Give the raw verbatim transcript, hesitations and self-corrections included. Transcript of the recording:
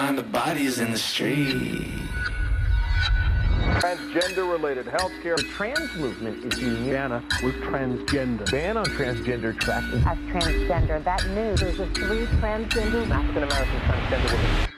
find the bodies in the street. Transgender-related healthcare. The trans movement is Indiana was transgender. Ban on transgender tracking. As transgender, that news, there's a three transgender African American transgender women.